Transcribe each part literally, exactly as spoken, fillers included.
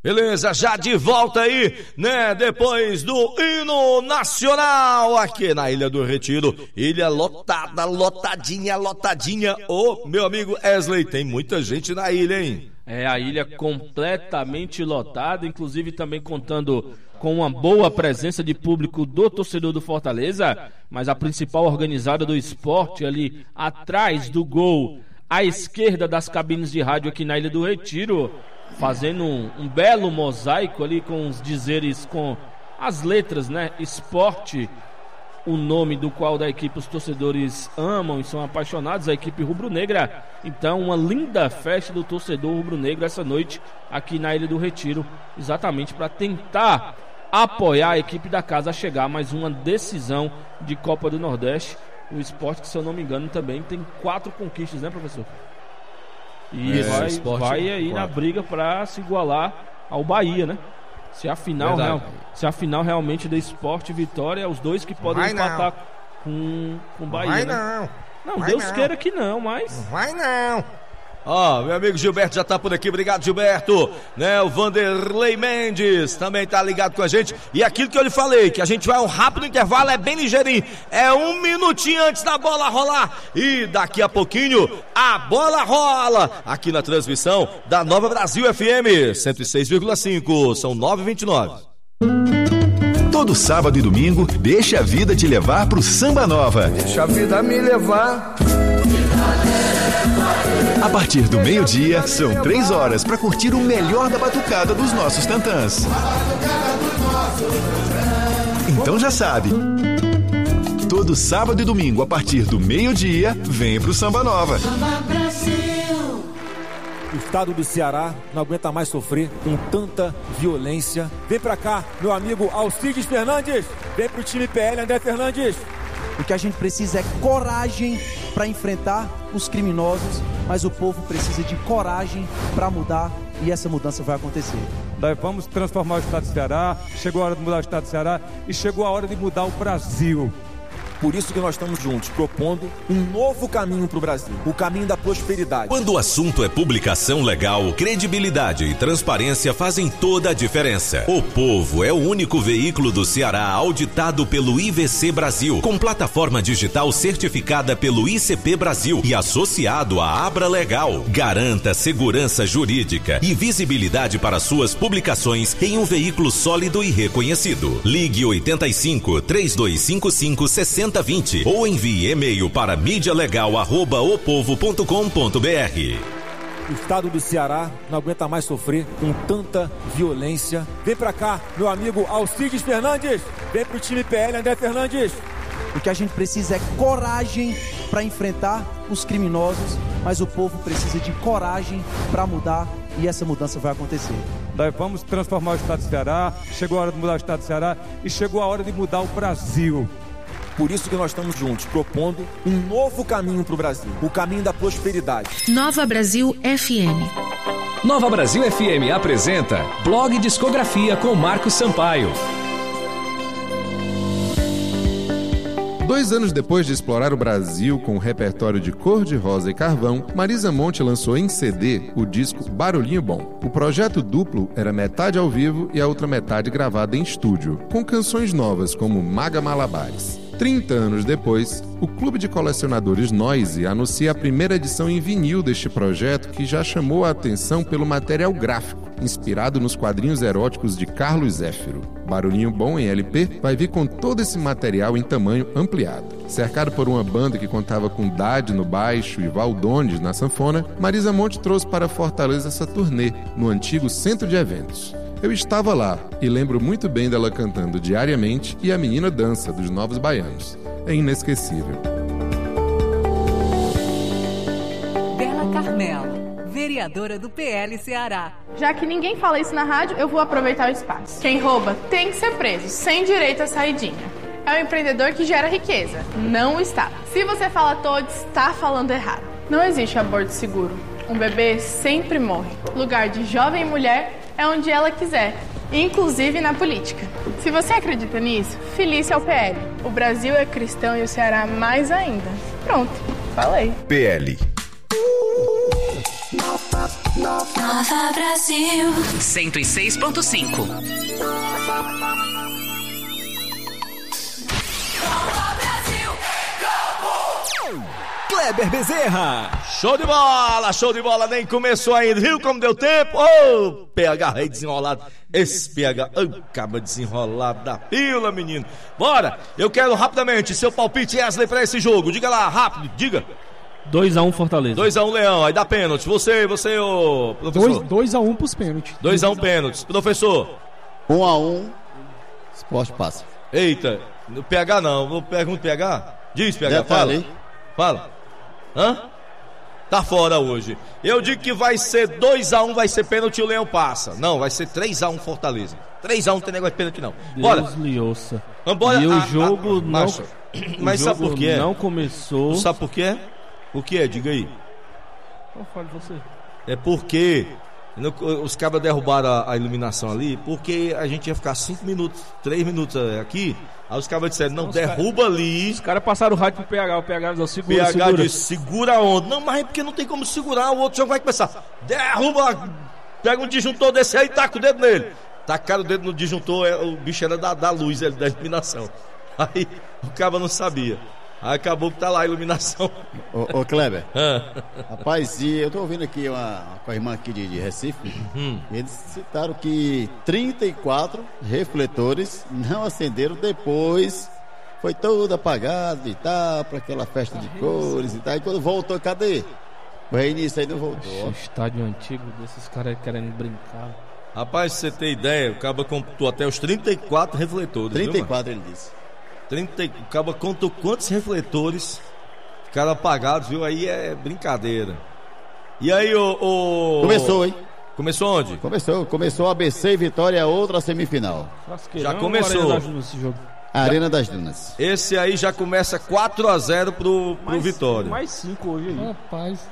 Beleza, já de volta aí, né, depois do hino nacional aqui na Ilha do Retiro. Ilha lotada, lotadinha, lotadinha. Ô, meu amigo Wesley, tem muita gente na ilha, hein? É, a ilha completamente lotada, inclusive também contando com uma boa presença de público do torcedor do Fortaleza, mas a principal organizada do esporte ali atrás do gol, à esquerda das cabines de rádio aqui na Ilha do Retiro, fazendo um, um belo mosaico ali com os dizeres, com as letras, né? Esporte, o nome do qual da equipe os torcedores amam e são apaixonados, a equipe rubro-negra. Então, uma linda festa do torcedor rubro-negro essa noite aqui na Ilha do Retiro, exatamente para tentar apoiar a equipe da casa a chegar a mais uma decisão de Copa do Nordeste. O Sport, que se eu não me engano também tem quatro conquistas, né, professor? E é, vai, vai aí quatro. Na briga para se igualar ao Bahia, né? Se a final, real, se a final realmente da Sport e Vitória, é os dois que podem vai empatar não. com com o Bahia, vai né? Não, não vai Deus não. queira que não, mas... Não vai não. Ó, oh, meu amigo Gilberto já tá por aqui, obrigado Gilberto, né, o Vanderlei Mendes também tá ligado com a gente, e aquilo que eu lhe falei, que a gente vai um rápido intervalo, é bem ligeirinho, é um minutinho antes da bola rolar, e daqui a pouquinho a bola rola, aqui na transmissão da Nova Brasil F M, cento e seis vírgula cinco, são nove e vinte e nove. Todo sábado e domingo, deixa a vida te levar pro Samba Nova. Deixa a vida me levar. A partir do meio-dia, são três horas para curtir o melhor da batucada dos nossos tantãs. Então já sabe, todo sábado e domingo, a partir do meio-dia, vem pro Samba Nova. O estado do Ceará não aguenta mais sofrer com tanta violência. Vem pra cá, meu amigo Alcides Fernandes. Vem pro time P L, André Fernandes. O que a gente precisa é coragem para enfrentar os criminosos, mas o povo precisa de coragem para mudar, e essa mudança vai acontecer. Nós vamos transformar o estado do Ceará, chegou a hora de mudar o estado do Ceará e chegou a hora de mudar o Brasil. Por isso que nós estamos juntos, propondo um novo caminho para o Brasil, o caminho da prosperidade. Quando o assunto é publicação legal, credibilidade e transparência fazem toda a diferença. O Povo é o único veículo do Ceará auditado pelo I V C Brasil, com plataforma digital certificada pelo I C P Brasil e associado à Abra Legal. Garanta segurança jurídica e visibilidade para suas publicações em um veículo sólido e reconhecido. Ligue oito cinco, três dois cinco cinco, seis zero dois zero ou envie e-mail para mídia legal arroba o povo ponto com ponto b r. O estado do Ceará não aguenta mais sofrer com tanta violência. Vem pra cá, meu amigo Alcides Fernandes. Vem pro time P L, André Fernandes. O que a gente precisa é coragem para enfrentar os criminosos, mas o povo precisa de coragem para mudar, e essa mudança vai acontecer. Nós vamos transformar o estado do Ceará, chegou a hora de mudar o estado do Ceará e chegou a hora de mudar o Brasil. Por isso que nós estamos juntos, propondo um novo caminho para o Brasil, o caminho da prosperidade. Nova Brasil F M. Nova Brasil F M apresenta Blog Discografia com Marcos Sampaio. Dois anos depois de explorar o Brasil com um repertório de cor-de-rosa e carvão, Marisa Monte lançou em C D o disco Barulhinho Bom. O projeto duplo era metade ao vivo e a outra metade gravada em estúdio, com canções novas como Maga Malabares. trinta anos depois, o Clube de Colecionadores Noise anuncia a primeira edição em vinil deste projeto, que já chamou a atenção pelo material gráfico, inspirado nos quadrinhos eróticos de Carlos Zéfiro. Barulhinho Bom, em L P, vai vir com todo esse material em tamanho ampliado. Cercado por uma banda que contava com Dade no baixo e Valdones na sanfona, Marisa Monte trouxe para Fortaleza essa turnê, no antigo Centro de Eventos. Eu estava lá e lembro muito bem dela cantando Diariamente e A Menina Dança, dos Novos Baianos. É inesquecível. Bela Carmela, vereadora do P L Ceará. Já que ninguém fala isso na rádio, eu vou aproveitar o espaço. Quem rouba tem que ser preso, sem direito à saidinha. É o empreendedor que gera riqueza, não o Estado. Se você fala todos, está falando errado. Não existe aborto seguro. Um bebê sempre morre. Lugar de jovem mulher é onde ela quiser, inclusive na política. Se você acredita nisso, feliz é o P L. O Brasil é cristão e o Ceará mais ainda. Pronto, falei. P L. Nova Brasil cento e seis ponto cinco. Kleber Bezerra. Show de bola, show de bola, nem começou ainda, viu como deu tempo? Ô, oh, P H rei desenrolado, esse P H, oh, acaba desenrolado da pila, menino. Bora, eu quero rapidamente seu palpite, Wesley, pra esse jogo, diga lá, rápido, diga. dois a um Fortaleza. dois a um Leão, aí dá pênalti, você, você, ô, professor. dois a um pros pênaltis. dois a um pênaltis, professor. um a um, Sport passa. Eita, no P H não, vou perguntar P H, diz P H, fala. Falei. Fala. Hã? Tá fora hoje. Eu digo que vai ser dois a um, vai ser pênalti e o Leão passa. Não, vai ser três a um Fortaleza. três a um não tem negócio de pênalti não. Bora. Deus lhe ouça. Vambora. E o a, jogo a, não... Macho, mas sabe por quê? Não começou... Tu sabe por quê? Por quê? Diga aí. Qual fala você? É porque... Os cabras derrubaram a, a iluminação ali, porque a gente ia ficar cinco minutos, três minutos aqui. Aí os cabras disseram, não, não derruba cara, ali. Os caras passaram o rádio pro P H, o P H disse, segura, P H segura. disse, segura a onda. Não, mas é porque não tem como segurar, o outro jogo vai começar. Derruba, pega um disjuntor desse aí e taca o dedo nele. Tacaram o dedo no disjuntor, o bicho era da, da luz, ele, da iluminação. Aí o cabra não sabia. Aí acabou que tá lá a iluminação. Ô, ô Kleber, rapaz, e eu tô ouvindo aqui uma, com a irmã aqui de, de Recife, hum. eles citaram que trinta e quatro refletores não acenderam depois, foi todo apagado e tal, para aquela festa de cores e tal, e quando voltou, cadê? O reinício aí não voltou. O estádio antigo desses caras querendo brincar. Rapaz, se você tem ideia, o cara computou até os trinta e quatro refletores. trinta e quatro, viu, ele disse. trinta, o cabo contou quantos refletores ficaram apagados, viu? Aí é brincadeira. E aí o, o... Começou, hein? Começou onde? Começou, começou A B C e Vitória, outra semifinal. Já começou. Arena das Dunas, a Arena das Dunas. Esse aí já começa quatro a zero pro, pro mais, Vitória. Mais cinco hoje aí. Rapaz.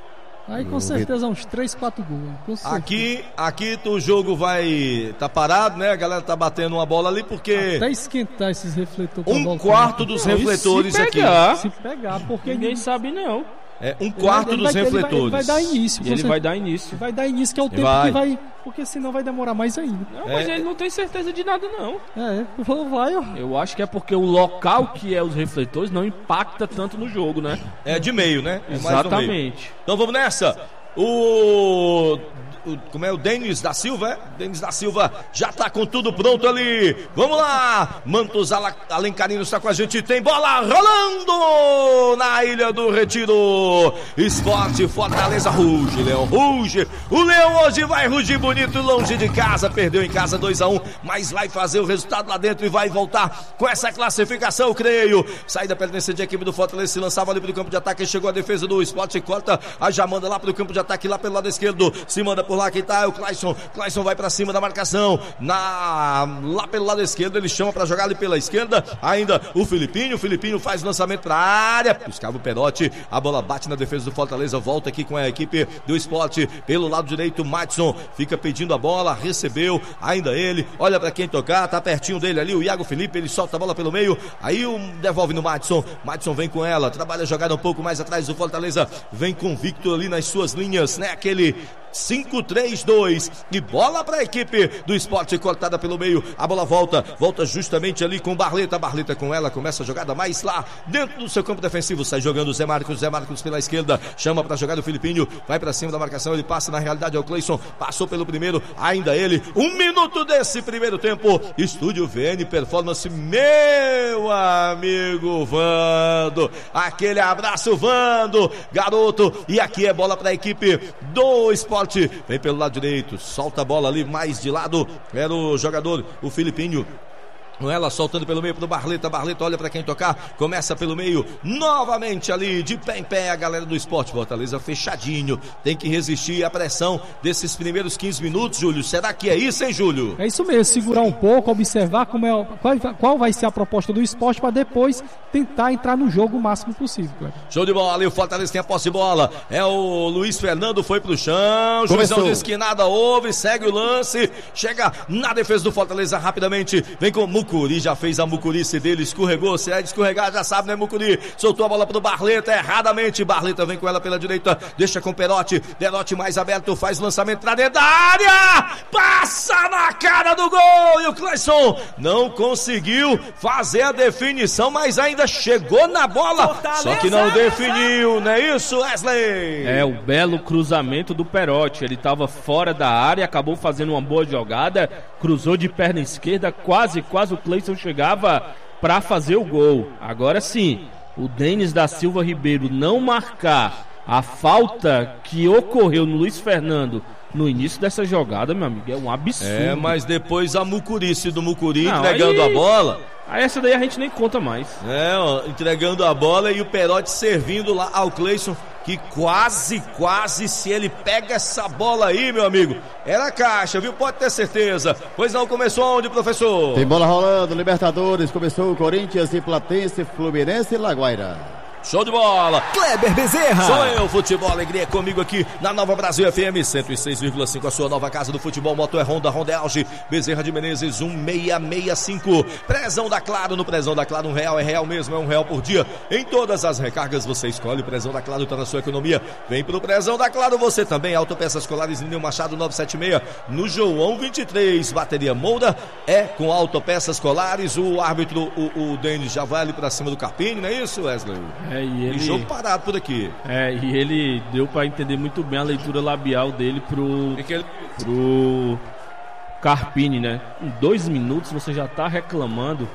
Aí com certeza uns três, quatro gols. Aqui, aqui o jogo vai tá parado, né? A galera tá batendo uma bola ali porque até esquentar esses refletores. Um quarto dos refletores se aqui. Se pegar, porque ninguém sabe não. É um quarto ele dos vai, refletores. Ele vai, ele vai dar início. E ele vai dar início. Vai dar início que é o tempo vai. que vai, porque senão vai demorar mais ainda. Não, mas é. ele não tem certeza de nada não. É, vai. Ó. Eu acho que é porque o local que é os refletores não impacta tanto no jogo, né? É de meio, né? É exatamente. Meio. Então vamos nessa. O, o como é o Denis da Silva, é? Denis da Silva já tá com tudo pronto ali. Vamos lá, Mantos Alencarino está com a gente, tem bola rolando na Ilha do Retiro. Esporte Fortaleza, ruge, Leão, ruge. O Leão hoje vai rugir bonito longe de casa, perdeu em casa dois a um, mas vai fazer o resultado lá dentro e vai voltar com essa classificação, eu creio. Saída pertencente à equipe do Fortaleza, se lançava ali pelo campo de ataque, chegou a defesa do Esporte, corta, aí já manda lá pelo campo de ataque, lá pelo lado esquerdo, se manda por lá, quem tá é o Clayson, Clayson vai pra cima da marcação, na, lá pelo lado esquerdo, ele chama pra jogar ali pela esquerda, ainda o Filipinho, o Filipinho faz lançamento pra área, buscava o Perotti, a bola bate na defesa do Fortaleza, volta aqui com a equipe do Esporte, pelo lado direito, Madison fica pedindo a bola, recebeu, ainda ele, olha pra quem tocar, tá pertinho dele ali, o Iago Felipe, ele solta a bola pelo meio, aí o devolve no Madison, Madison vem com ela, trabalha a jogada um pouco mais atrás do Fortaleza, vem convicto ali nas suas linhas, né, aquele cinco três dois e bola para a equipe do Esporte cortada pelo meio, a bola volta, volta justamente ali com Barleta, Barleta com ela, começa a jogada mais lá dentro do seu campo defensivo, sai jogando o Zé Marcos, Zé Marcos pela esquerda, chama para jogar o Filipinho, vai para cima da marcação, ele passa na realidade ao Clayson, passou pelo primeiro, ainda ele, um minuto desse primeiro tempo, Estúdio V N Performance, meu amigo Vando, aquele abraço Vando, garoto, e aqui é bola para a equipe do Esporte, vem pelo lado direito, solta a bola ali mais de lado, era o jogador, o Filipinho, ela soltando pelo meio pro Barleta, Barleta olha pra quem tocar, começa pelo meio, novamente ali, de pé em pé, a galera do Esporte Fortaleza fechadinho, tem que resistir à pressão desses primeiros quinze minutos, Júlio, será que é isso, hein, Júlio? É isso mesmo, segurar um pouco, observar como é, qual, qual vai ser a proposta do Esporte para depois tentar entrar no jogo o máximo possível, Cleber. Show de bola, e o Fortaleza tem a posse de bola, é o Luiz Fernando, foi pro chão, Juizão diz que nada houve, segue o lance, chega na defesa do Fortaleza rapidamente, vem com Mucuri já fez a mucurice dele, escorregou, se é de escorregar já sabe, né, Mucuri? Soltou a bola pro Barleta, erradamente, Barleta vem com ela pela direita, deixa com o Perotti, Perotti mais aberto, faz o lançamento pra dentro da área, passa na cara do gol, e o Cleison não conseguiu fazer a definição, mas ainda chegou na bola, Fortaleza, só que não definiu, não é isso, Wesley? É, o belo cruzamento do Perotti, ele estava fora da área, acabou fazendo uma boa jogada, cruzou de perna esquerda, quase, quase o Cleison chegava para fazer o gol. Agora sim, o Denis da Silva Ribeiro não marcar a falta que ocorreu no Luiz Fernando no início dessa jogada, meu amigo, é um absurdo. É, mas depois a mucurice do Mucuri não, entregando aí, a bola. Aí essa daí a gente nem conta mais. É, ó, entregando a bola e o Perotti servindo lá ao Cleison, que quase, quase, se ele pega essa bola aí, meu amigo, era caixa, viu? Pode ter certeza. Pois não, começou onde, professor? Tem bola rolando, Libertadores, começou o Corinthians e Platense, Fluminense e Laguaira. Show de bola! Kleber Bezerra! Sou eu, Futebol Alegria, comigo aqui na Nova Brasil F M cento e seis vírgula cinco, a sua nova casa do futebol. Moto é Honda, Honda é Auge, Bezerra de Menezes um seis seis cinco. Prezão da Claro, no Prezão da Claro um real é real mesmo, é um real por dia. Em todas as recargas você escolhe o Prezão da Claro, tá na sua economia. Vem pro Prezão da Claro você também. Autopeças Colares, Nino Machado novecentos e setenta e seis, no João vinte e três. Bateria Molda é com Autopeças Colares. O árbitro, o, o Denis, já vai ali pra cima do Carpini, não é isso, Wesley? É, e ele... E jogo parado por aqui. É, e ele deu pra entender muito bem a leitura labial dele pro... que ele... pro Carpini, né? Em dois minutos você já tá reclamando.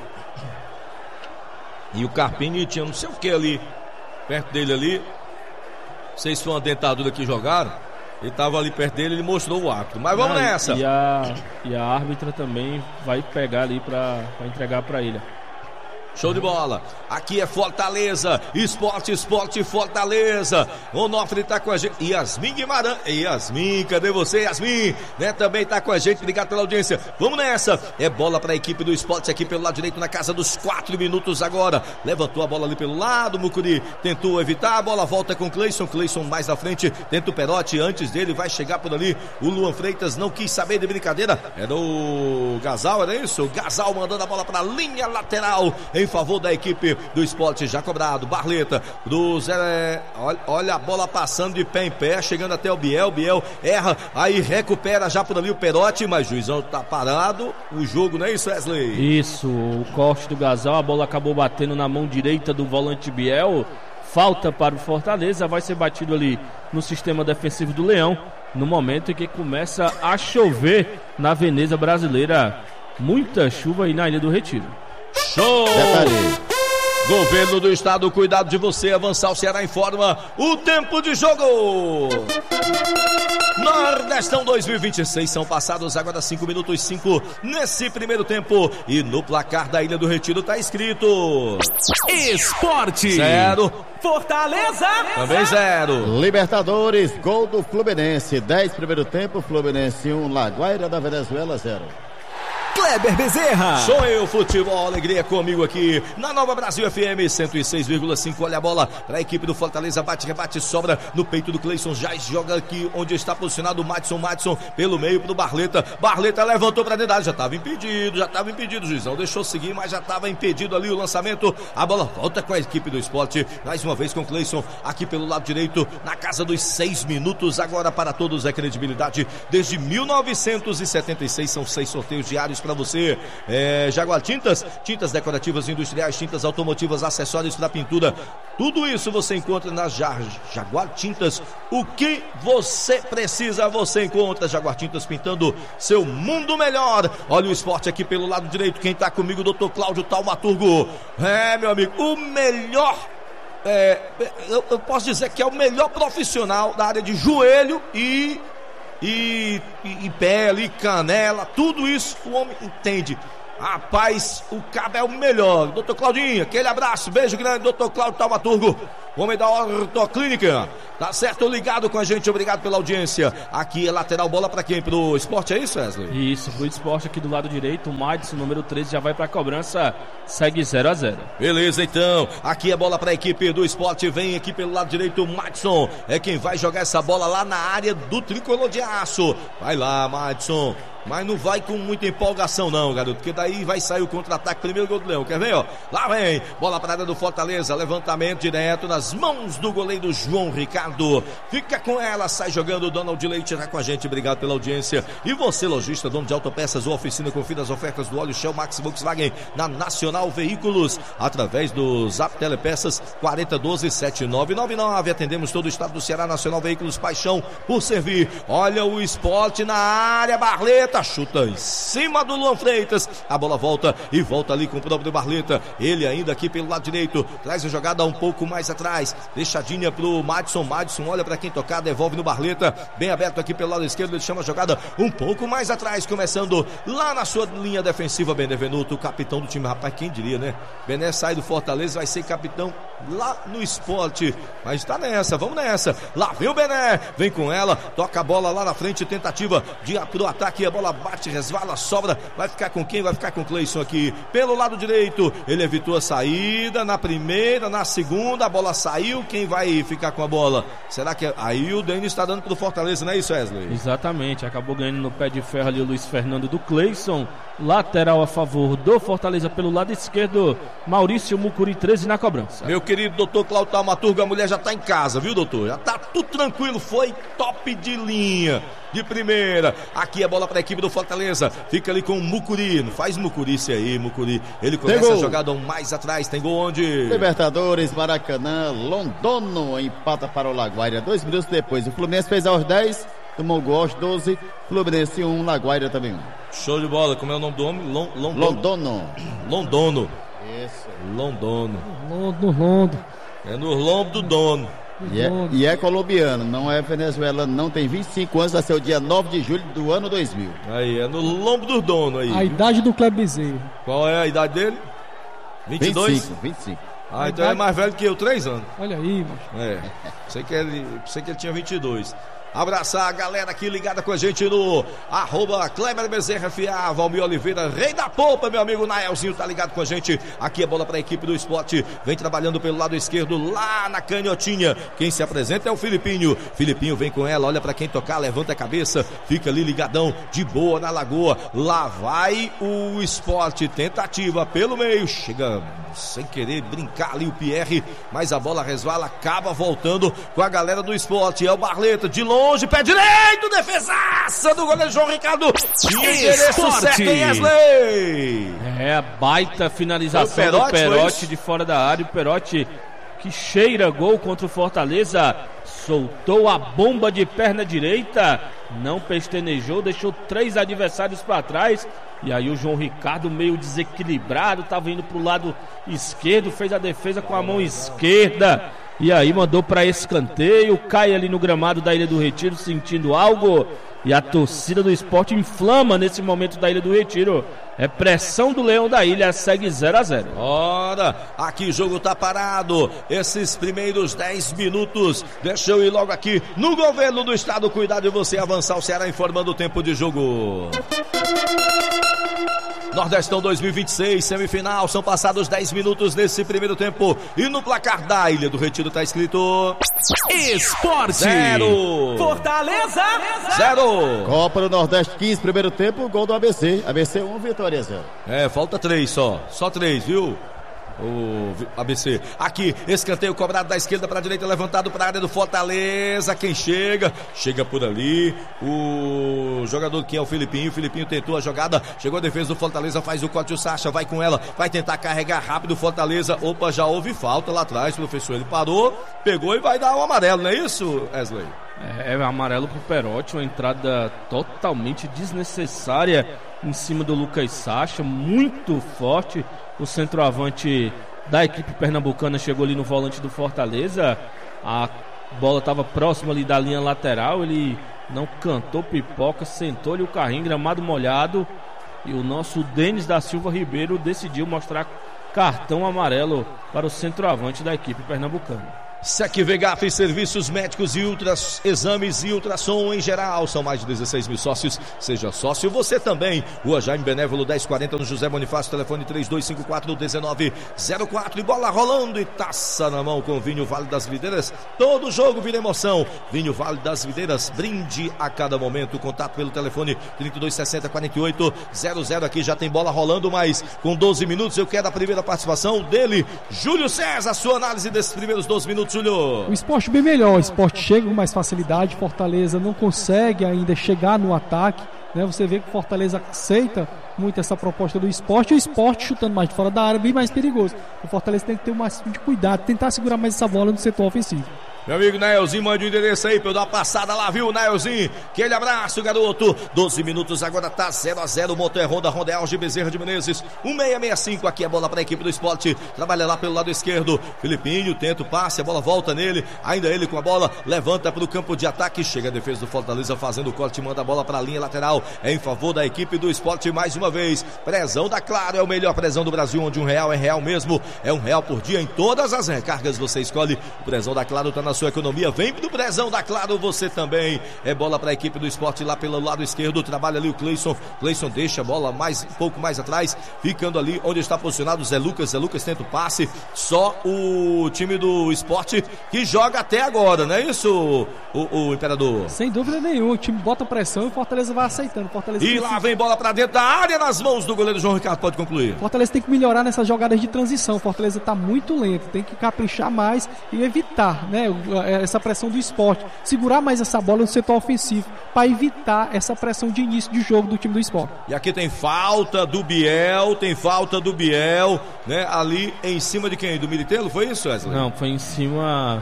E o Carpini tinha não sei o que ali, perto dele ali. Não sei se foi uma dentadura que jogaram. Ele tava ali perto dele, ele mostrou o árbitro. Mas vamos ah, nessa. E a, e a árbitra também vai pegar ali pra, pra entregar pra ele. Show de bola, aqui é Fortaleza, Esporte, Esporte, Fortaleza. O Onofre tá com a gente, Yasmin Guimarães, Yasmin, cadê você, Yasmin? Né, também tá com a gente, obrigado pela audiência. Vamos nessa, é bola pra equipe do Esporte aqui pelo lado direito na casa dos quatro minutos agora. Levantou a bola ali pelo lado, Mucuri tentou evitar, a bola volta com Cleison, Cleison mais na frente, tenta o Perotti, antes dele vai chegar por ali, o Luan Freitas não quis saber de brincadeira, era o Gasal, era isso? O Gasal mandando a bola pra linha lateral, em favor da equipe do Esporte, já cobrado, Barleta, do Zé, olha, olha a bola passando de pé em pé, chegando até o Biel, Biel erra, aí recupera já por ali o Perotti, mas o juizão tá parado, o jogo, não é isso, Wesley? Isso, o corte do Gasal, a bola acabou batendo na mão direita do volante Biel, falta para o Fortaleza, vai ser batido ali no sistema defensivo do Leão, no momento em que começa a chover na Veneza Brasileira, muita chuva aí na Ilha do Retiro. Show! Governo do Estado, cuidado de você, avançar o Ceará informa o tempo de jogo. Nordestão dois mil e vinte e seis, são passados agora cinco minutos cinco nesse primeiro tempo e no placar da Ilha do Retiro tá escrito Esporte zero, Fortaleza também zero. Libertadores, gol do Fluminense, dez primeiro tempo, Fluminense um, Laguaira da Venezuela zero. Kleber Bezerra. Sou eu, Futebol Alegria, comigo aqui na Nova Brasil F M cento e seis vírgula cinco. Olha a bola para a equipe do Fortaleza, bate, rebate, sobra no peito do Cleison, já joga aqui onde está posicionado o Madison, Madison pelo meio pro Barleta, Barleta levantou para dentro, já estava impedido, já estava impedido, o juizão deixou seguir, mas já estava impedido ali o lançamento, a bola volta com a equipe do Esporte, mais uma vez com o Cleison, aqui pelo lado direito, na casa dos seis minutos, agora para todos é credibilidade, desde mil novecentos e setenta e seis, são seis sorteios diários para você, é, Jaguar Tintas, tintas decorativas industriais, tintas automotivas, acessórios para pintura, tudo isso você encontra na Jaguar Tintas. O que você precisa, você encontra. Jaguar Tintas, pintando seu mundo melhor. Olha o Esporte aqui pelo lado direito, quem tá comigo, doutor Cláudio Taumaturgo. É, meu amigo, o melhor, é, eu, eu posso dizer que é o melhor profissional da área de joelho e E, e, e pele, canela, tudo isso o homem entende. Rapaz, o cabo é o melhor. Doutor Claudinho, aquele abraço, beijo grande, doutor Cláudio Taumaturgo. homem da Ortoclínica. Tá certo, ligado com a gente, obrigado pela audiência. Aqui é lateral, bola pra quem? Pro Sport, é isso, Wesley? Isso, pro Sport aqui do lado direito, o Madison, número treze, já vai pra cobrança, segue zero a zero. Beleza, então, aqui é bola pra equipe do Sport, vem aqui pelo lado direito, o Madison, é quem vai jogar essa bola lá na área do tricolor de aço. Vai lá, Madison. Mas não vai com muita empolgação não, garoto, porque daí vai sair o contra-ataque, primeiro gol do Leão, quer ver, ó? Lá vem, bola para a área do Fortaleza, levantamento direto nas mãos do goleiro João Ricardo, fica com ela, sai jogando, o Donald Leite tá com a gente, obrigado pela audiência. E você, lojista, dono de autopeças ou oficina, confira as ofertas do óleo Shell Max Volkswagen na Nacional Veículos, através do Zap Telepeças quarenta doze setenta e nove noventa e nove, atendemos todo o estado do Ceará. Nacional Veículos, paixão por servir. Olha o Sport na área, Barleta chuta em cima do Luan Freitas, a bola volta e volta ali com o próprio Barleta, ele ainda aqui pelo lado direito, traz a jogada um pouco mais atrás, deixadinha pro Madison, Madison olha para quem tocar, devolve no Barleta, bem aberto aqui pelo lado esquerdo, ele chama a jogada um pouco mais atrás, começando lá na sua linha defensiva, Benevenuto, o capitão do time, rapaz, quem diria, né? Bené sai do Fortaleza, vai ser capitão lá no Sport, mas tá nessa, vamos nessa, lá vem o Bené, vem com ela, toca a bola lá na frente, tentativa de pro ataque, a bola bate, resvala, sobra, vai ficar com quem? Vai ficar com o Cleison aqui, pelo lado direito, ele evitou a saída, na primeira, na segunda, a bola saiu, quem vai ficar com a bola? Será que é... aí o Denis está dando pro Fortaleza, não é isso, Wesley? Exatamente, acabou ganhando no pé de ferro ali o Luiz Fernando do Cleison, lateral a favor do Fortaleza pelo lado esquerdo, Maurício Mucuri, treze na cobrança. Meu querido doutor Cláudio Taumaturgo, a mulher já tá em casa, viu, doutor? Já tá tudo tranquilo, foi top de linha, de primeira, aqui a bola para a equipe do Fortaleza, fica ali com o Mucuri, não faz Mucurice aí, Mucuri, ele começa a jogada mais atrás, tem gol onde? Libertadores, Maracanã, Londono empata para o Laguaira, dois minutos depois, o Fluminense fez aos dez, tomou gol aos doze, Fluminense um, Laguaira também um. Show de bola, como é o nome do homem? Lon, Londono. Londono. Londono. Isso. Londono. Londo, Londo. É no lombo do dono. E é, e é colombiano, não é venezuelano, não, tem vinte e cinco anos, vai ser o dia nove de julho do ano dois mil. Aí, é no lombo do dono aí. A idade do Kleber Bezerra. Qual é a idade dele? vinte e dois? vinte e cinco, vinte e cinco. Ah, a então idade... é mais velho que eu, três anos. Olha aí, macho. É, sei que ele, sei que ele tinha vinte e dois. Abraçar a galera aqui ligada com a gente no arroba Kleber Bezerra F A, Valmir Oliveira, rei da polpa, meu amigo Naelzinho tá ligado com a gente, aqui é bola para a equipe do Sport, vem trabalhando pelo lado esquerdo, lá na canhotinha, quem se apresenta é o Filipinho, Filipinho vem com ela, olha para quem tocar, levanta a cabeça, fica ali ligadão, de boa na lagoa, lá vai o Sport, tentativa pelo meio, chega sem querer brincar ali o Pierre, mas a bola resvala, acaba voltando com a galera do Sport, é o Barleta, de longe, Longe, pé direito, defesaça do goleiro João Ricardo. Tinha endereço certo em Wesley. É, baita finalização Perotti, do Perotti de fora da área. O Perotti que cheira gol contra o Fortaleza. Soltou a bomba de perna direita. Não pestanejou, deixou três adversários para trás. E aí o João Ricardo meio desequilibrado, estava indo para o lado esquerdo, fez a defesa com a mão esquerda. E aí mandou para escanteio, cai ali no gramado da Ilha do Retiro sentindo algo. E a torcida do Sport inflama nesse momento da Ilha do Retiro. É pressão do Leão da Ilha, segue zero a zero. Ora, aqui o jogo tá parado. Esses primeiros dez minutos. Deixa eu ir logo aqui no governo do estado. Cuidado de você avançar, o Ceará informando o tempo de jogo. Nordestão dois mil e vinte e seis, semifinal, são passados dez minutos nesse primeiro tempo e no placar da Ilha do Retiro tá escrito Esporte zero, Fortaleza zero. Copa do Nordeste quinze, primeiro tempo, gol do A B C, A B C um, Vitória zero. É, falta três só, só três, viu? O A B C, aqui, escanteio cobrado da esquerda para a direita, levantado para a área do Fortaleza, quem chega, chega por ali, o jogador que é o Filipinho, o Filipinho tentou a jogada, chegou a defesa do Fortaleza, faz o corte, o Sacha vai com ela, vai tentar carregar rápido o Fortaleza, opa, já houve falta lá atrás, professor, ele parou, pegou e vai dar um amarelo, não é isso, Wesley? É, é amarelo pro Perotti, uma entrada totalmente desnecessária em cima do Lucas Sacha, muito forte. O centroavante da equipe pernambucana chegou ali no volante do Fortaleza. A bola estava próxima ali da linha lateral. Ele não cantou pipoca, sentou-lhe o carrinho, gramado molhado. E o nosso Denis da Silva Ribeiro decidiu mostrar cartão amarelo para o centroavante da equipe pernambucana. Secvegaf, serviços médicos e ultras, exames e ultrassom em geral. São mais de dezesseis mil sócios. Seja sócio você também. Rua Jaime Benévolo dez quarenta no José Bonifácio. Telefone três dois cinco quatro um nove zero quatro. E bola rolando e taça na mão com Vinho Vale das Videiras. Todo jogo vira emoção. Vinho Vale das Videiras. Brinde a cada momento. Contato pelo telefone trinta e dois sessenta quarenta e oito zero zero. Aqui já tem bola rolando, mas com doze minutos eu quero a primeira participação dele. Júlio César, sua análise desses primeiros doze minutos. O Sport bem melhor, o Sport chega com mais facilidade, Fortaleza não consegue ainda chegar no ataque, né? Você vê que o Fortaleza aceita muito essa proposta do Sport, e o Sport chutando mais de fora da área, bem mais perigoso. O Fortaleza tem que ter o máximo de cuidado, tentar segurar mais essa bola no setor ofensivo. Meu amigo Naelzinho, mande o endereço aí pra eu dar uma passada lá, viu, Naelzinho? Aquele abraço, garoto. doze minutos, agora tá zero a zero. Motor é Honda, Honda é Alge Bezerra de Menezes. um seis seis cinco, aqui a bola pra equipe do Sport. Trabalha lá pelo lado esquerdo. Filipinho tenta o passe, a bola volta nele. Ainda ele com a bola, levanta pro campo de ataque. Chega a defesa do Fortaleza fazendo o corte, manda a bola pra linha lateral. É em favor da equipe do Sport mais uma vez. Prezão da Claro, é o melhor prezão do Brasil, onde um real é real mesmo. É um real por dia em todas as recargas. Você escolhe. O prezão da Claro tá na sua economia. Vem do prezão da Claro, você também. É bola para a equipe do Sport lá pelo lado esquerdo. Trabalha ali o Cleison. Cleison deixa a bola mais, um pouco mais atrás, ficando ali onde está posicionado o Zé Lucas. Zé Lucas tenta o passe. Só o time do Sport que joga até agora, não é isso, o, o Imperador? Sem dúvida nenhuma. O time bota pressão e o Fortaleza vai aceitando. Fortaleza e lá vem bola para dentro da área nas mãos do goleiro João Ricardo. Pode concluir. Fortaleza tem que melhorar nessas jogadas de transição. O Fortaleza está muito lento. Tem que caprichar mais e evitar, né, essa pressão do Sport, segurar mais essa bola no setor ofensivo para evitar essa pressão de início de jogo do time do Sport. E aqui tem falta do Biel, tem falta do Biel, né? Ali em cima de quem? Do Militelo, foi isso, Wesley? Não, foi em cima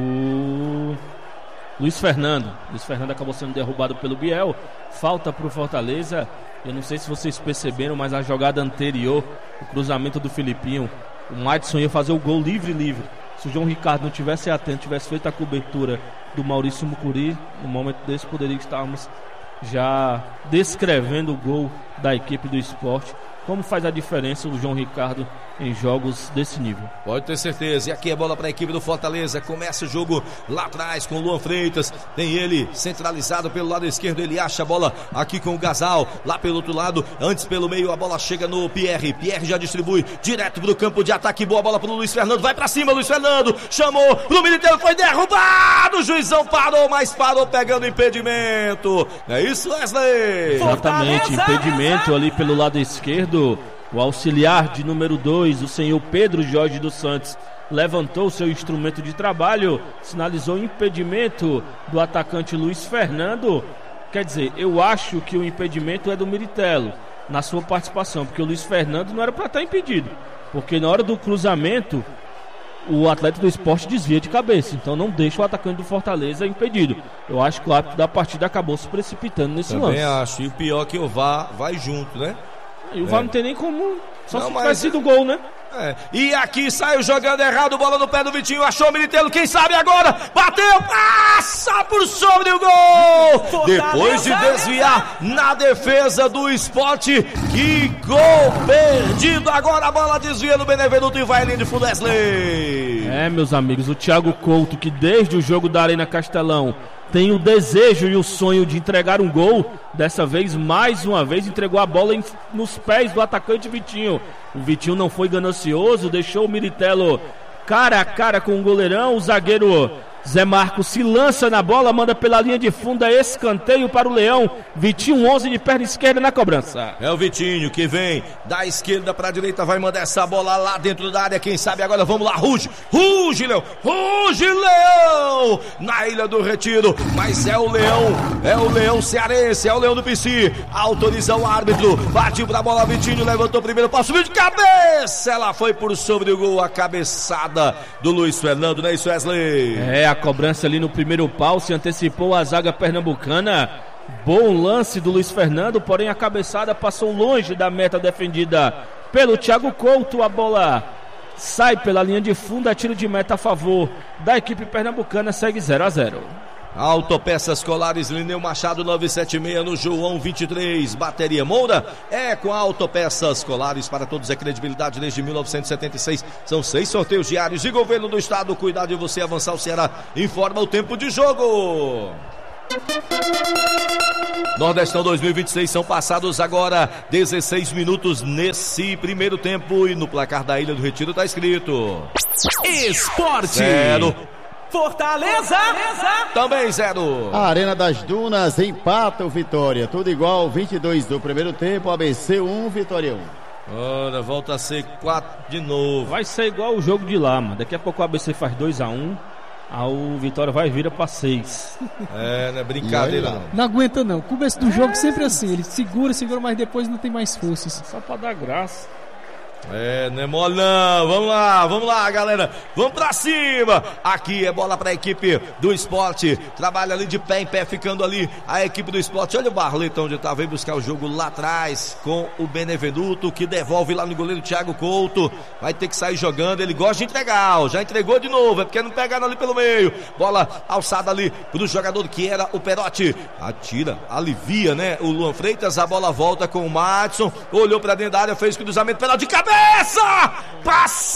do Luiz Fernando. Luiz Fernando acabou sendo derrubado pelo Biel. Falta pro Fortaleza. Eu não sei se vocês perceberam, mas a jogada anterior, o cruzamento do Filipinho, o Madison ia fazer o gol livre-livre. Se o João Ricardo não tivesse atento, tivesse feito a cobertura do Maurício Mucuri, no momento desse poderia estarmos já descrevendo o gol da equipe do Sport. Como faz a diferença o João Ricardo em jogos desse nível? Pode ter certeza. E aqui é bola para a equipe do Fortaleza. Começa o jogo lá atrás com o Luan Freitas. Tem ele centralizado pelo lado esquerdo. Ele acha a bola aqui com o Gasal. Lá pelo outro lado, antes pelo meio, a bola chega no Pierre. Pierre já distribui direto pro campo de ataque. Boa bola pro Luiz Fernando. Vai para cima, Luiz Fernando. Chamou pro Militeiro. Foi derrubado. O juizão parou, mas parou pegando impedimento. É isso, Wesley? Exatamente. Impedimento ali pelo lado esquerdo. O auxiliar de número dois, o senhor Pedro Jorge dos Santos, levantou seu instrumento de trabalho, sinalizou impedimento do atacante Luiz Fernando. Quer dizer, eu acho que o impedimento é do Militelo na sua participação, porque o Luiz Fernando não era para estar impedido, porque na hora do cruzamento o atleta do Sport desvia de cabeça, então não deixa o atacante do Fortaleza impedido. Eu acho que o árbitro da partida acabou se precipitando nesse Também lance. Também acho, e o pior é que o V A R vai junto, né? E o V A R é. não tem nem como. Só não, se mas... tivesse sido gol, né? É. E aqui saiu jogando errado, bola no pé do Vitinho, achou o Militelo, quem sabe agora, bateu, passa por sobre o gol, Fortaleza. Depois de desviar na defesa do Sport, que gol perdido, agora a bola desvia no Benevenuto e vai ali de fundo, Wesley. É, meus amigos, o Thiago Couto, que desde o jogo da Arena Castelão tem o desejo e o sonho de entregar um gol, dessa vez, mais uma vez, entregou a bola em, nos pés do atacante Vitinho. O Vitinho não foi ganancioso, deixou o Militelo cara a cara com o goleirão. O zagueiro Zé Marcos se lança na bola, manda pela linha de fundo, é escanteio para o Leão. Vitinho onze de perna esquerda na cobrança. É o Vitinho que vem da esquerda para a direita, vai mandar essa bola lá dentro da área, quem sabe agora, vamos lá, ruge, ruge Leão, ruge Leão, na Ilha do Retiro, mas é o Leão, é o Leão cearense, é o Leão do P C, autoriza o árbitro, partiu para a bola, Vitinho levantou primeiro, passo, subiu de cabeça, ela foi por sobre o gol, a cabeçada do Luiz Fernando, não é isso, Wesley? É, a cobrança ali no primeiro pau, se antecipou a zaga pernambucana. Bom lance do Luiz Fernando, porém a cabeçada passou longe da meta defendida pelo Thiago Couto. A bola sai pela linha de fundo, a tiro de meta a favor da equipe pernambucana, segue zero a zero. Autopeças Colares, Lineu Machado novecentos e setenta e seis, no João vinte e três. Bateria Moura é com a Autopeças Colares, para todos é credibilidade desde mil novecentos e setenta e seis. São seis sorteios diários e governo do estado. Cuidado de você avançar. O Ceará informa o tempo de jogo. Nordestão dois mil e vinte e seis, são passados agora dezesseis minutos nesse primeiro tempo e no placar da Ilha do Retiro está escrito Esporte zero. Fortaleza Também zero. A Arena das Dunas empata o Vitória, tudo igual, vinte e dois do primeiro tempo, A B C um, Vitória um. Ora, volta a ser quatro de novo. Vai ser igual o jogo de lá, mano. Daqui a pouco o A B C faz dois a um. Aí o Vitória vai vir pra seis. É, não é brincadeira não. Não aguenta não. O começo do jogo sempre assim. Ele segura, segura, mas depois não tem mais forças. Só pra dar graça. É, não é mole não. Vamos lá, vamos lá, galera. Vamos pra cima. Aqui é bola pra equipe do Esporte. Trabalha ali de pé em pé, ficando ali a equipe do Esporte. Olha o Barletão onde tá. Vem buscar o jogo lá atrás com o Benevenuto, que devolve lá no goleiro Thiago Couto. Vai ter que sair jogando. Ele gosta de entregar. Ó. Já entregou de novo. É porque não pegaram ali pelo meio. Bola alçada ali pro jogador que era o Perotti. Atira, alivia, né? O Luan Freitas. A bola volta com o Madison. Olhou pra dentro da área, fez cruzamento. Perotti de cabeça. Passa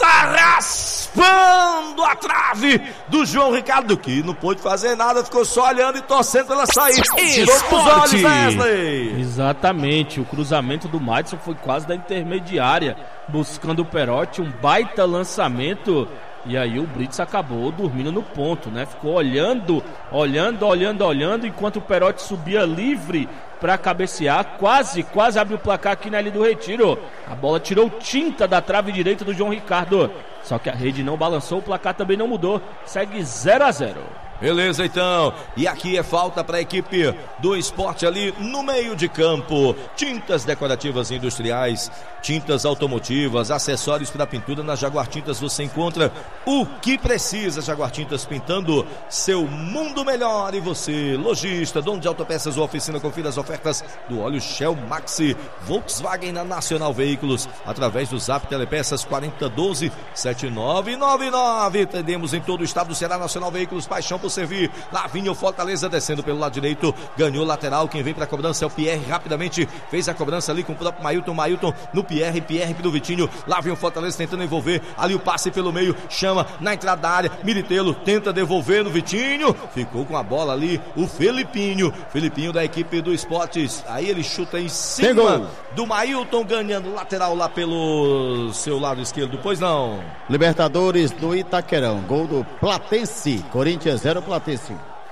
raspando a trave do João Ricardo, que não pôde fazer nada, ficou só olhando e torcendo pra ela sair. Tirou pros olhos, Wesley. Exatamente, o cruzamento do Madison foi quase da intermediária, buscando o Perotti, um baita lançamento. E aí o Brits acabou dormindo no ponto, né? Ficou olhando, olhando, olhando, olhando, enquanto o Perotti subia livre para cabecear, quase, quase abre o placar aqui na Ilha do Retiro. A bola tirou tinta da trave direita do João Ricardo, só que a rede não balançou, o placar também não mudou, segue zero a zero. Beleza, então. E aqui é falta para a equipe do Esporte ali no meio de campo. Tintas decorativas industriais, tintas automotivas, acessórios para pintura. Na Jaguar Tintas você encontra o que precisa. Jaguar Tintas, pintando seu mundo melhor. E você, lojista, dono de autopeças ou oficina, confira as ofertas do óleo Shell Maxi Volkswagen na Nacional Veículos, através do Zap Telepeças quarenta doze setenta e nove noventa e nove. Atendemos em todo o estado do Ceará. Nacional Veículos, paixão por servir. Lá vinha o Fortaleza descendo pelo lado direito, ganhou lateral. Quem vem para a cobrança é o Pierre, rapidamente fez a cobrança ali com o próprio Mailton. Mailton no Pierre, Pierre pro Vitinho. Lá vem o Fortaleza tentando envolver, ali o passe pelo meio, chama na entrada da área. Militelo tenta devolver no Vitinho, ficou com a bola ali o Felipinho, Felipinho da equipe do Esportes. Aí ele chuta em cima do Mailton, ganhando lateral lá pelo seu lado esquerdo. Pois não. Libertadores do Itaquerão, gol do Platense, Corinthians zero, Platense.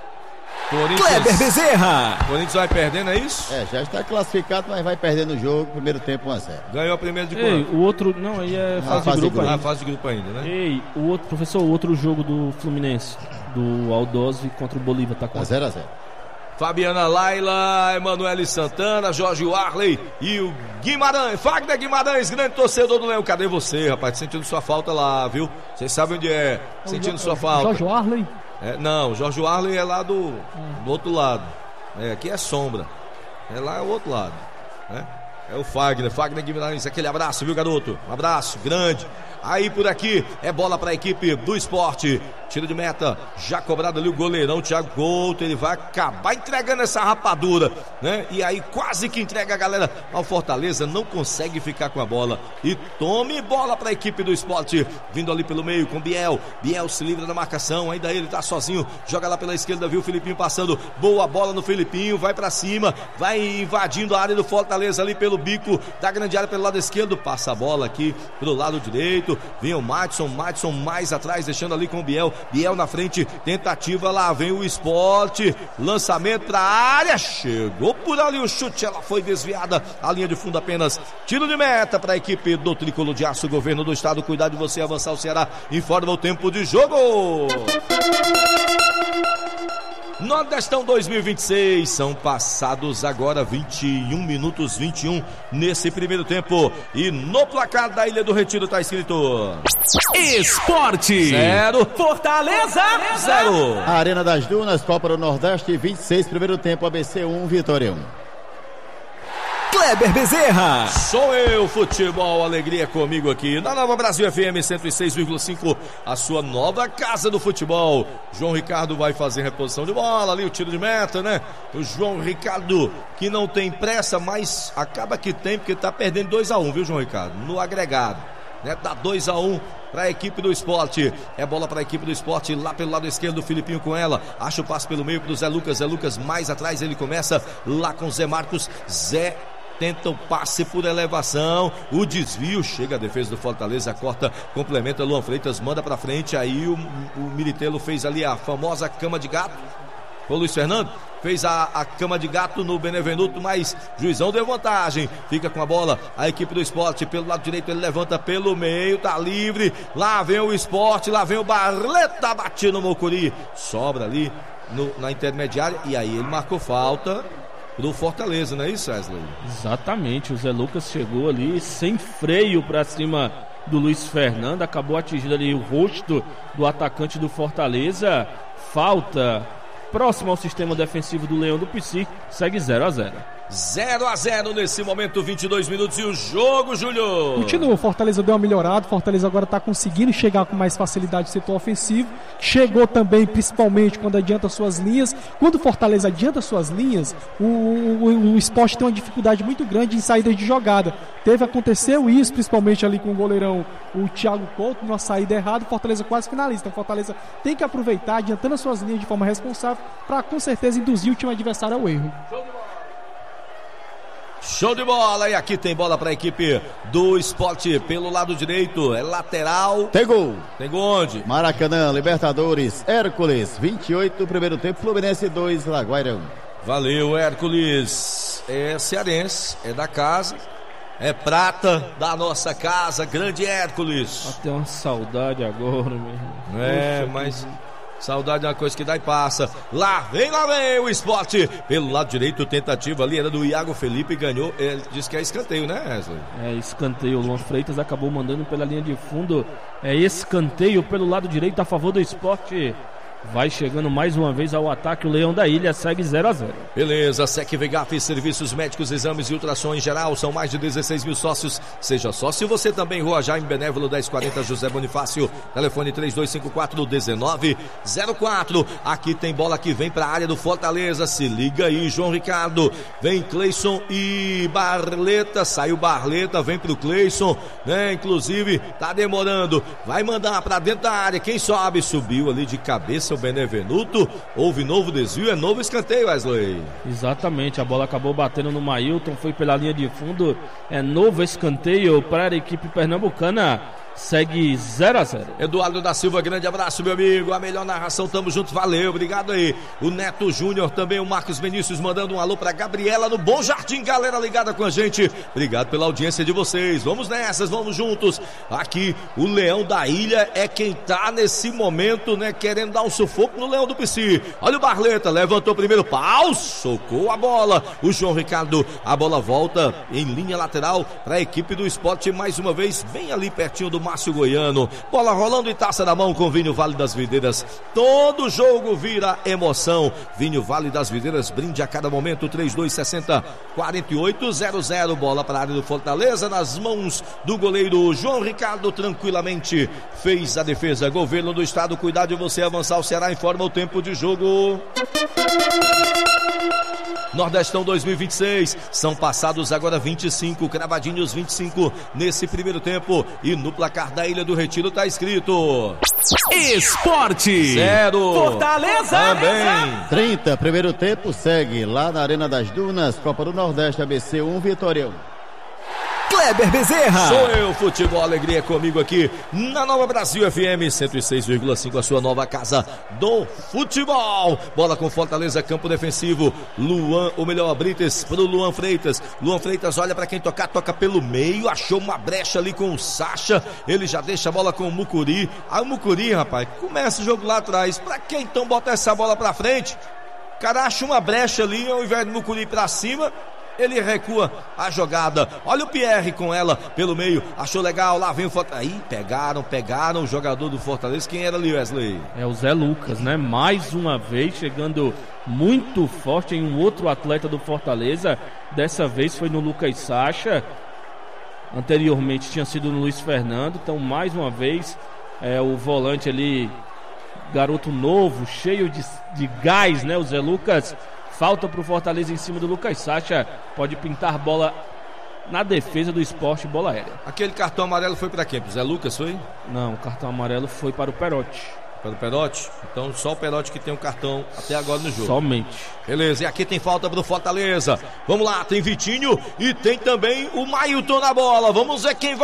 Kleber Bezerra. Corinthians vai perdendo, é isso? É, já está classificado, mas vai perdendo o jogo. Primeiro tempo um a zero. Ganhou a primeira de Ei, quanto? o outro, não, aí é fase, ah, fase de grupo ainda. Ah, fase de grupo ainda, né? Ei, o outro, professor, o outro jogo do Fluminense, do Aldose contra o Bolívar, tá com zero a zero. Fabiana Laila, Emanuele Santana, Jorge Warley e o Guimarães. Fagner Guimarães, grande torcedor do Leão. Cadê você, rapaz? Sentindo sua falta lá, viu? Vocês sabem onde é. Sentindo sua falta. Jorge Warley? É, não, o Jorge Warley é lá do, do outro lado. É, aqui é sombra. É lá é o outro lado. Né? É o Fagner, Fagner Guimarães. Aquele abraço, viu, garoto? Um abraço grande. Aí por aqui é bola para a equipe do Esporte. Tiro de meta, já cobrado ali o goleirão Thiago Couto. Ele vai acabar entregando essa rapadura, né? E aí quase que entrega a galera ao Fortaleza. Não consegue ficar com a bola. E tome bola para a equipe do Esporte. Vindo ali pelo meio com Biel. Biel se livra da marcação. Ainda ele tá sozinho. Joga lá pela esquerda, viu o Felipinho passando. Boa bola no Felipinho. Vai para cima. Vai invadindo a área do Fortaleza ali pelo bico da grande área pelo lado esquerdo. Passa a bola aqui pro lado direito. Vem o Madison. Madison mais atrás, deixando ali com o Biel. Biel na frente, tentativa, lá vem o Esporte, lançamento pra área, chegou por ali o chute, ela foi desviada, a linha de fundo apenas, tiro de meta para a equipe do Tricolor de Aço, governo do estado. Cuidado de você avançar, o Ceará informa o tempo de jogo. Nordestão dois mil e vinte e seis, são passados agora vinte e um minutos, vinte e um nesse primeiro tempo, e no placar da Ilha do Retiro está escrito Esporte zero, Fortaleza zero. A Arena das Dunas, Copa do Nordeste vinte e seis, primeiro tempo, A B C um, Vitória um. Kleber Bezerra. Sou eu, futebol, alegria comigo aqui na Nova Brasil F M cento e seis vírgula cinco, a sua nova casa do futebol. João Ricardo vai fazer reposição de bola ali, o tiro de meta, né? O João Ricardo, que não tem pressa, mas acaba que tem, porque tá perdendo dois a um, viu, João Ricardo? No agregado, né? Tá dois a um para a equipe do Sport. É bola para a equipe do Sport, lá pelo lado esquerdo, o Filipinho com ela, acha o passe pelo meio pro Zé Lucas. Zé Lucas mais atrás, ele começa lá com o Zé Marcos. Zé tenta o passe por elevação, o desvio, chega a defesa do Fortaleza, corta, complementa, Luan Freitas manda pra frente, aí o, o Militelo fez ali a famosa cama de gato, o Luiz Fernando fez a, a cama de gato no Benevenuto, mas juizão deu vantagem, fica com a bola a equipe do Sport, pelo lado direito ele levanta pelo meio, tá livre, lá vem o Sport, lá vem o Barleta, bate no Mocuri, sobra ali no, na intermediária, e aí ele marcou falta do Fortaleza, não é isso, Wesley? Exatamente, o Zé Lucas chegou ali sem freio pra cima do Luiz Fernando, acabou atingindo ali o rosto do atacante do Fortaleza. Falta próximo ao sistema defensivo do Leão do Pici, segue zero a zero. zero a zero nesse momento, vinte e dois minutos e o jogo, Júlio. Continua, o Fortaleza deu uma melhorada, o Fortaleza agora está conseguindo chegar com mais facilidade no setor ofensivo, chegou também principalmente quando adianta suas linhas. Quando o Fortaleza adianta suas linhas, o, o, o Sport tem uma dificuldade muito grande em saídas de jogada. Teve, aconteceu isso, principalmente ali com o goleirão, o Thiago Couto, numa saída errada, o Fortaleza quase finaliza. Então o Fortaleza tem que aproveitar, adiantando as suas linhas de forma responsável, para com certeza induzir o time adversário ao erro. Show de bola, e aqui tem bola para a equipe do Sport pelo lado direito, é lateral. Tem gol. Tem gol onde? Maracanã, Libertadores, Hércules, vinte e oito, primeiro tempo, Fluminense dois, Laguaira um. Valeu, Hércules, é cearense, é da casa, é prata da nossa casa, grande Hércules. Até uma saudade agora, mesmo. É, Poxa, mas... Que... saudade é uma coisa que dá e passa. Lá vem, lá vem o Sport. Pelo lado direito, tentativa ali era do Iago Felipe, ganhou. Ele disse que é escanteio, né, Wesley? É escanteio. O Luan Freitas acabou mandando pela linha de fundo. É escanteio pelo lado direito a favor do Sport. Vai chegando mais uma vez ao ataque o Leão da Ilha, segue zero a zero. Beleza, Sec Vegaf, serviços médicos, exames e ultrassom em geral, são mais de dezesseis mil sócios. Seja sócio você também, Rua Jaime Benévolo dez quarenta, José Bonifácio, telefone três dois cinco quatro, um nove zero quatro. Aqui tem bola que vem para a área do Fortaleza, se liga aí, João Ricardo. Vem Cleison e Barleta, saiu Barleta, vem pro Cleison, né? Inclusive tá demorando, vai mandar para dentro da área, quem sobe, subiu ali de cabeça o Benevenuto, houve novo desvio, é novo escanteio, Wesley. Exatamente, a bola acabou batendo no Mailton, foi pela linha de fundo, é novo escanteio para a equipe pernambucana. Segue zero a zero. Eduardo da Silva, grande abraço, meu amigo. A melhor narração, tamo juntos, valeu, obrigado aí. O Neto Júnior, também o Marcos Vinícius, mandando um alô pra Gabriela no Bom Jardim, galera ligada com a gente. Obrigado pela audiência de vocês. Vamos nessas, vamos juntos. Aqui, o Leão da Ilha é quem tá nesse momento, né, querendo dar um sufoco no Leão do Pici. Olha o Barleta, levantou o primeiro pau, socou a bola. O João Ricardo, a bola volta em linha lateral pra equipe do Sport, mais uma vez, bem ali pertinho do Márcio Goiano, bola rolando e taça na mão com Vinho Vale das Videiras. Todo jogo vira emoção. Vinho Vale das Videiras, brinde a cada momento. Três dois seis zero, quatro oito zero zero. Bola para a área do Fortaleza, nas mãos do goleiro João Ricardo, tranquilamente fez a defesa. Governo do Estado, cuidar de você avançar. O Ceará informa o tempo de jogo. Nordestão dois mil e vinte e seis, são passados agora vinte e cinco, cravadinhos vinte e cinco nesse primeiro tempo, e no placar da Ilha do Retiro tá escrito Esporte zero, Fortaleza também trinta, primeiro tempo, segue lá na Arena das Dunas, Copa do Nordeste, A B C um, Vitória um. Kleber Bezerra. Sou eu, futebol, alegria comigo aqui na Nova Brasil F M cento e seis vírgula cinco, a sua nova casa do futebol. Bola com Fortaleza, campo defensivo. Luan, ou melhor, Brites pro Luan Freitas. Luan Freitas olha para quem tocar, toca pelo meio, achou uma brecha ali com o Sacha. Ele já deixa a bola com o Mucuri. Aí o Mucuri, rapaz, começa o jogo lá atrás. Pra que então botar essa bola pra frente? O cara acha uma brecha ali, ao invés do Mucuri pra cima. ele recua a jogada. Olha o Pierre com ela pelo meio, achou legal, lá vem o Fortaleza. Aí pegaram, pegaram o jogador do Fortaleza. Quem era ali, Wesley? É o Zé Lucas, né? Mais uma vez chegando muito forte em um outro atleta do Fortaleza. Dessa vez foi no Lucas Sacha. Anteriormente tinha sido no Luiz Fernando. Então mais uma vez é o volante ali, garoto novo, cheio de, de gás, né? O Zé Lucas. Falta pro Fortaleza em cima do Lucas Sacha. Pode pintar bola na defesa do Sport, bola aérea. Aquele cartão amarelo foi para quem? Pro Zé Lucas, foi? Não, o cartão amarelo foi para o Perotti. Para o Perotti? Então só o Perotti que tem um cartão até agora no jogo. Somente. Beleza, e aqui tem falta pro Fortaleza. Vamos lá, tem Vitinho e tem também o Mailton na bola. Vamos ver quem vai.